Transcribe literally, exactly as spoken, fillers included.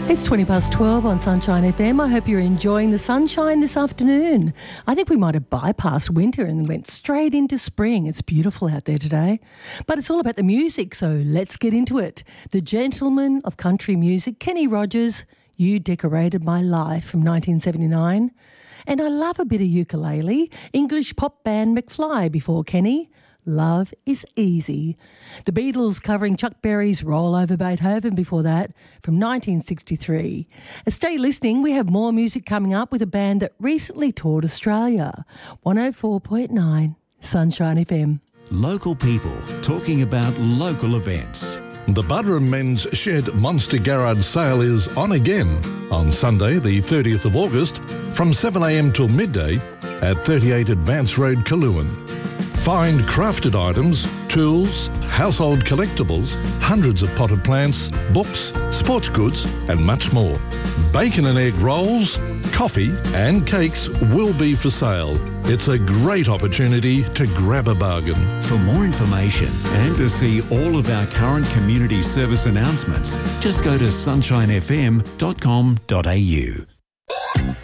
It's twenty past twelve on Sunshine F M. I hope you're enjoying the sunshine this afternoon. I think we might have bypassed winter and went straight into spring. It's beautiful out there today. But it's all about the music, so let's get into it. The gentleman of country music, Kenny Rogers, You Decorated My Life from nineteen seventy-nine. And I love a bit of ukulele. English pop band McFly before Kenny. Love is Easy. The Beatles covering Chuck Berry's Roll Over Beethoven before that from nineteen sixty-three. Uh, stay listening, we have more music coming up with a band that recently toured Australia. one oh four point nine Sunshine F M. Local people talking about local events. The Buderim Men's Shed Monster Garage sale is on again on Sunday the thirtieth of August from seven a m till midday at thirty-eight Advance Road, Kaluan. Find crafted items, tools, household collectibles, hundreds of potted plants, books, sports goods and much more. Bacon and egg rolls, coffee and cakes will be for sale. It's a great opportunity to grab a bargain. For more information and to see all of our current community service announcements, just go to sunshine f m dot com dot a u.